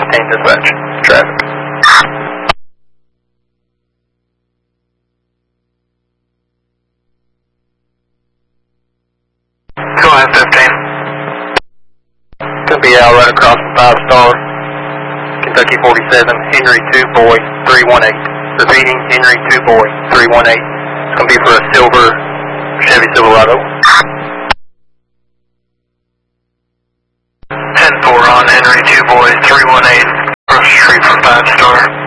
15 dispatch. Traffic. Go ahead, 15. Could be out right across from 5 Star. Kentucky 47, Henry 2 Boy 318. Repeating, Henry 2 Boy 318. It's going to be for a silver Chevy Silverado. 10-4 on Henry 2 Boy 318. Across the street from 5 Star.